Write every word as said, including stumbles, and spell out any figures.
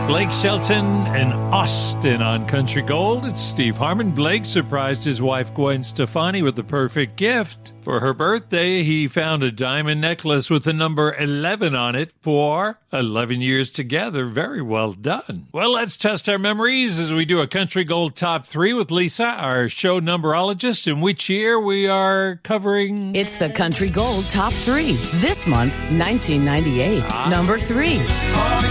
Blake Shelton and Austin on Country Gold. It's Steve Harmon. Blake surprised his wife Gwen Stefani with the perfect gift. For her birthday, he found a diamond necklace with the number eleven on it for eleven years together. Very well done. Well, let's test our memories as we do a Country Gold Top three with Lisa, our show numberologist. In which year we are covering? It's the Country Gold Top three. This month, nineteen ninety-eight. Ah. Number three.